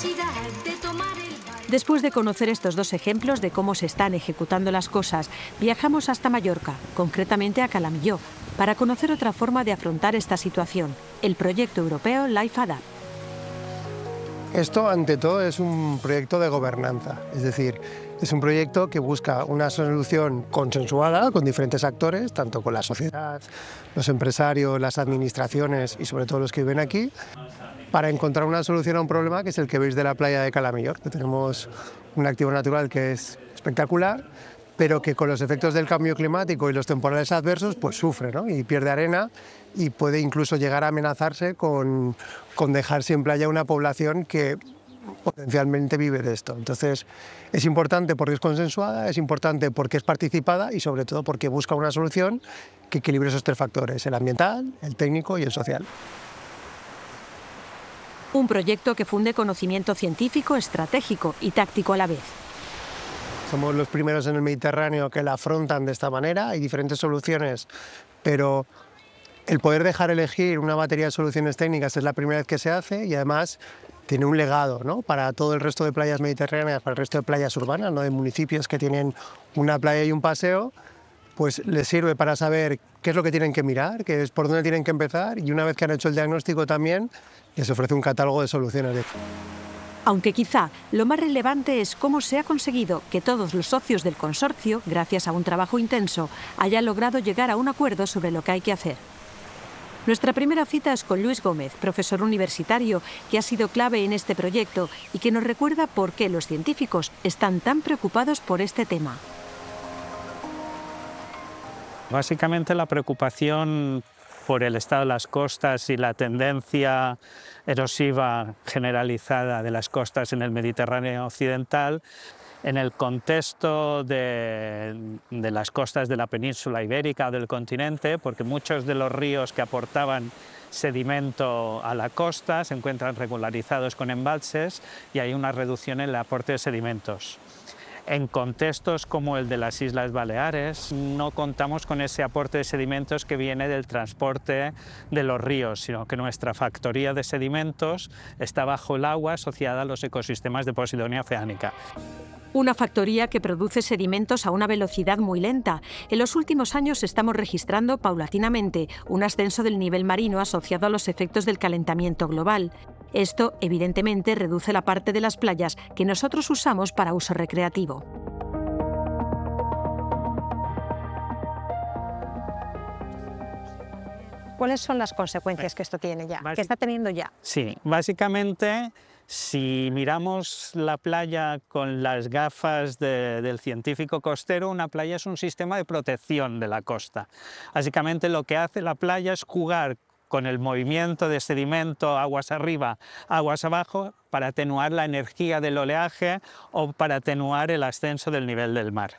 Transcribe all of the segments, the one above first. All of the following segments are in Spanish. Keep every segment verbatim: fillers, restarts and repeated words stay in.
necesidad de tomar el baile. Después de conocer estos dos ejemplos de cómo se están ejecutando las cosas, viajamos hasta Mallorca, concretamente a Calamilló, para conocer otra forma de afrontar esta situación, el proyecto europeo Life Adapt. Esto, ante todo, es un proyecto de gobernanza, es decir, es un proyecto que busca una solución consensuada con diferentes actores, tanto con la sociedad, los empresarios, las administraciones y sobre todo los que viven aquí, para encontrar una solución a un problema que es el que veis de la playa de Calamilló. Tenemos un activo natural que es espectacular, pero que con los efectos del cambio climático y los temporales adversos pues sufre, ¿no? Y pierde arena y puede incluso llegar a amenazarse con, con dejar sin playa una población que potencialmente vive de esto. Entonces es importante porque es consensuada, es importante porque es participada y sobre todo porque busca una solución que equilibre esos tres factores, el ambiental, el técnico y el social. Un proyecto que funde conocimiento científico, estratégico y táctico a la vez. Somos los primeros en el Mediterráneo que la afrontan de esta manera, hay diferentes soluciones, pero el poder dejar elegir una batería de soluciones técnicas es la primera vez que se hace y además tiene un legado, ¿no?, para todo el resto de playas mediterráneas, para el resto de playas urbanas, ¿no?, de municipios que tienen una playa y un paseo, pues les sirve para saber qué es lo que tienen que mirar, qué es por dónde tienen que empezar y una vez que han hecho el diagnóstico también les ofrece un catálogo de soluciones. Aunque quizá lo más relevante es cómo se ha conseguido que todos los socios del consorcio, gracias a un trabajo intenso, hayan logrado llegar a un acuerdo sobre lo que hay que hacer. Nuestra primera cita es con Luis Gómez, profesor universitario que ha sido clave en este proyecto y que nos recuerda por qué los científicos están tan preocupados por este tema. Básicamente la preocupación por el estado de las costas y la tendencia erosiva generalizada de las costas en el Mediterráneo occidental, en el contexto de, de las costas de la península ibérica o del continente, porque muchos de los ríos que aportaban sedimento a la costa se encuentran regularizados con embalses y hay una reducción en el aporte de sedimentos. En contextos como el de las Islas Baleares no contamos con ese aporte de sedimentos que viene del transporte de los ríos, sino que nuestra factoría de sedimentos está bajo el agua asociada a los ecosistemas de Posidonia oceánica. Una factoría que produce sedimentos a una velocidad muy lenta. En los últimos años estamos registrando paulatinamente un ascenso del nivel marino asociado a los efectos del calentamiento global. Esto, evidentemente, reduce la parte de las playas que nosotros usamos para uso recreativo. ¿Cuáles son las consecuencias que esto tiene ya, que está teniendo ya? Sí, básicamente, si miramos la playa con las gafas de, del científico costero, una playa es un sistema de protección de la costa. Básicamente lo que hace la playa es jugar con el movimiento de sedimento aguas arriba, aguas abajo, para atenuar la energía del oleaje o para atenuar el ascenso del nivel del mar.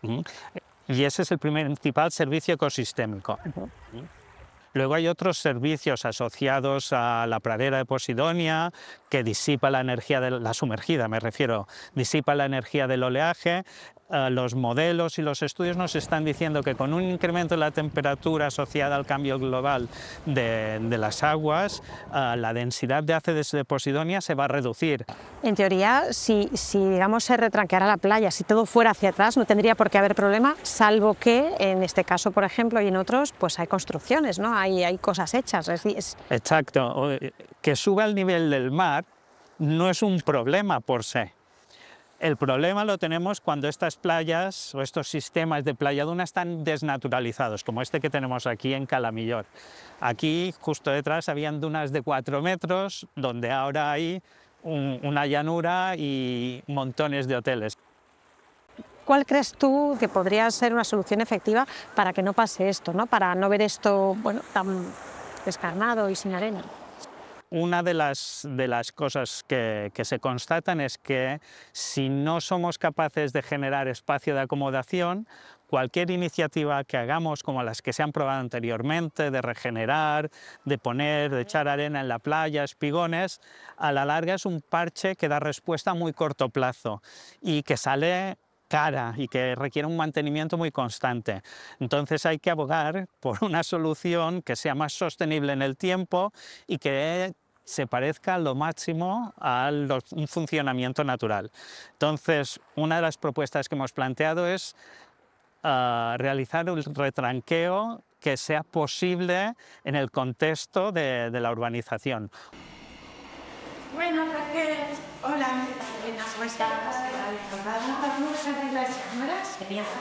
Y ese es el principal servicio ecosistémico. Luego hay otros servicios asociados a la pradera de Posidonia, que disipa la energía de la sumergida, me refiero, disipa la energía del oleaje. Uh, los modelos y los estudios nos están diciendo que con un incremento de la temperatura asociada al cambio global de, de las aguas, uh, la densidad de ácidos de Posidonia se va a reducir. En teoría, si, si digamos, se retranqueara la playa, si todo fuera hacia atrás, no tendría por qué haber problema, salvo que en este caso, por ejemplo, y en otros, pues hay construcciones, ¿no? Hay, hay cosas hechas. Es, es... Exacto. Que suba el nivel del mar no es un problema por sí. El problema lo tenemos cuando estas playas o estos sistemas de playa duna están desnaturalizados, como este que tenemos aquí en Calamilló. Aquí, justo detrás, habían dunas de cuatro metros, donde ahora hay un, una llanura y montones de hoteles. ¿Cuál crees tú que podría ser una solución efectiva para que no pase esto, ¿no? Para no ver esto, bueno, tan descarnado y sin arena? Una de las, de las cosas que, que se constatan es que si no somos capaces de generar espacio de acomodación, cualquier iniciativa que hagamos, como las que se han probado anteriormente, de regenerar, de poner, de echar arena en la playa, espigones, a la larga es un parche que da respuesta a muy corto plazo y que sale cara y que requiere un mantenimiento muy constante. Entonces hay que abogar por una solución que sea más sostenible en el tiempo y que se parezca lo máximo a los, un funcionamiento natural. Entonces, una de las propuestas que hemos planteado es uh, realizar un retranqueo que sea posible en el contexto de, de la urbanización. Bueno, Raquel, hola, ¿cómo estás? ¿Vamos a ver las cámaras?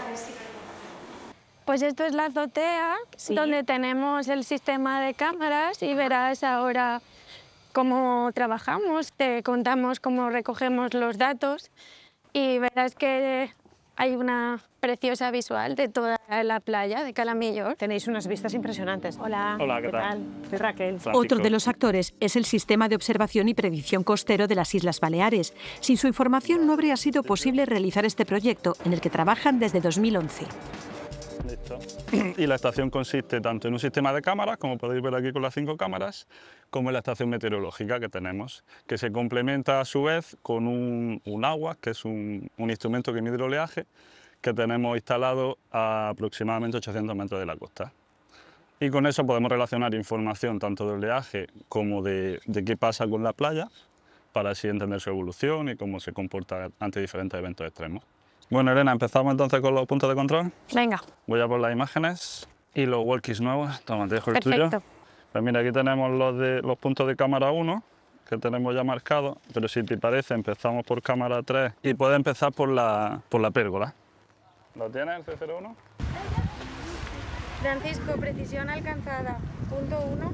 Pues esto es la azotea, Sí. donde tenemos el sistema de cámaras y verás ahora cómo trabajamos, te contamos cómo recogemos los datos y verás que hay una preciosa visual de toda la playa de Calamillo. Tenéis unas vistas impresionantes. Hola, Hola, ¿qué tal? Soy Raquel. Francisco. Otro de los actores es el Sistema de Observación y Predicción Costero de las Islas Baleares. Sin su información no habría sido posible realizar este proyecto, en el que trabajan desde dos mil once. Listo. Y la estación consiste tanto en un sistema de cámaras, como podéis ver aquí con las cinco cámaras, como en la estación meteorológica que tenemos, que se complementa a su vez con un, un agua, que es un, un instrumento que mide el oleaje, que tenemos instalado a aproximadamente ochocientos metros de la costa. Y con eso podemos relacionar información tanto de oleaje como de, de qué pasa con la playa, para así entender su evolución y cómo se comporta ante diferentes eventos extremos. Bueno, Elena, empezamos entonces con los puntos de control. Venga, Voy a por las imágenes y los walkies nuevos. Toma, te dejo el tuyo. perfecto. Pues mira, aquí tenemos los, de, los puntos de cámara uno, que tenemos ya marcados, pero si te parece empezamos por cámara tres y puedes empezar por la, por la pérgola. ¿Lo tienes, el C cero uno? Francisco, precisión alcanzada, punto uno.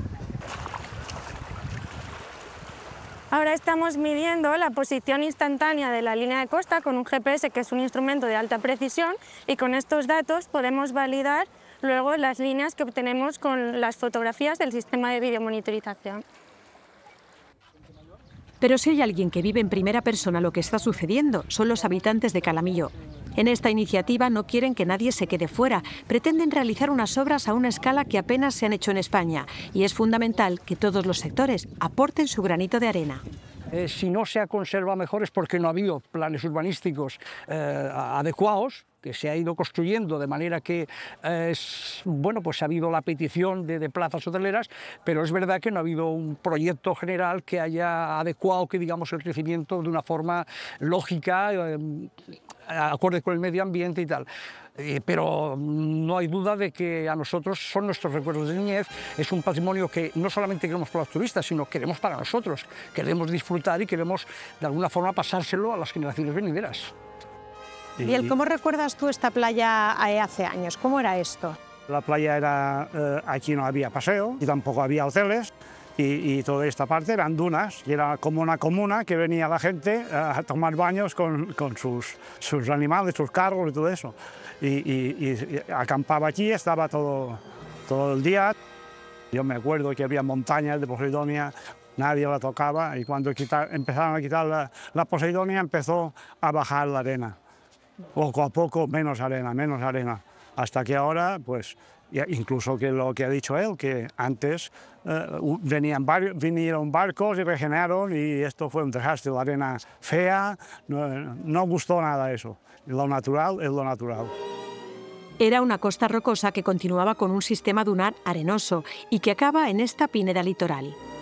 Ahora estamos midiendo la posición instantánea de la línea de costa con un G P S, que es un instrumento de alta precisión, y con estos datos podemos validar luego las líneas que obtenemos con las fotografías del sistema de videomonitorización. Pero si hay alguien que vive en primera persona lo que está sucediendo, son los habitantes de Calamillo. En esta iniciativa no quieren que nadie se quede fuera, pretenden realizar unas obras a una escala que apenas se han hecho en España, y es fundamental que todos los sectores aporten su granito de arena. Eh, si no se ha conservado mejor es porque no ha habido planes urbanísticos eh, adecuados, que se ha ido construyendo de manera que eh, es, bueno, pues ha habido la petición de, de plazas hoteleras, pero es verdad que no ha habido un proyecto general que haya adecuado, que digamos, el crecimiento de una forma lógica, eh, acorde con el medio ambiente y tal. Eh, pero no hay duda de que a nosotros son nuestros recuerdos de niñez, es un patrimonio que no solamente queremos para los turistas, sino queremos para nosotros, queremos disfrutar y queremos de alguna forma pasárselo a las generaciones venideras. Biel, ¿cómo recuerdas tú esta playa hace años? ¿Cómo era esto? La playa era, eh, aquí no había paseo y tampoco había hoteles y, y toda esta parte eran dunas y era como una comuna que venía la gente a tomar baños con, con sus, sus animales, sus carros y todo eso. Y, y, y acampaba aquí, estaba todo, todo el día. Yo me acuerdo que había montañas de Posidonia, nadie la tocaba y cuando quitar, empezaron a quitar la, la Posidonia empezó a bajar la arena. Poco a poco, menos arena, menos arena, hasta que ahora, pues, incluso que lo que ha dicho él, que antes eh, venían bar vinieron barcos y regeneraron y esto fue un desastre, la arena fea, no, no gustó nada eso, lo natural es lo natural. Era una costa rocosa que continuaba con un sistema dunar arenoso y que acaba en esta pineda litoral.